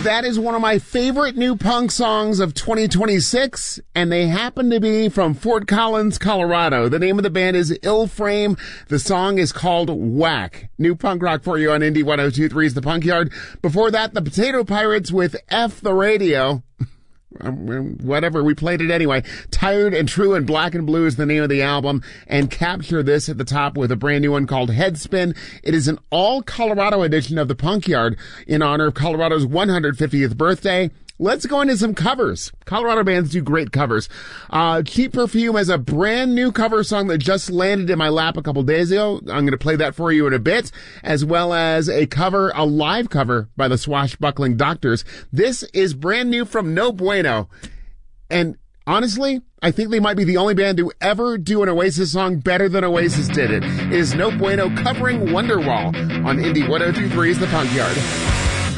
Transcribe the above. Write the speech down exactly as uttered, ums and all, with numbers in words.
That is one of my favorite new punk songs of twenty twenty-six, and they happen to be from Fort Collins, Colorado. The name of the band is Ill Frame. The song is called Whack. New punk rock for you on Indie one oh two point three's The Punk Yard. Before that, the Potato Pirates with F the Radio. Whatever, we played it anyway. Tired and True and Black and Blue is the name of the album, and Capture This at the top with a brand new one called Headspin. It is an all Colorado edition of the Punk Yard in honor of Colorado's one hundred fiftieth birthday. Let's go into some covers. Colorado bands do great covers. Uh, Cheap Perfume has a brand new cover song that just landed in my lap a couple days ago. I'm going to play that for you in a bit, as well as a cover, a live cover by the Swashbuckling Doctors. This is brand new from No Bueno. And honestly, I think they might be the only band to ever do an Oasis song better than Oasis did it. It is No Bueno covering Wonderwall on Indie one oh two point three's The Punk Yard.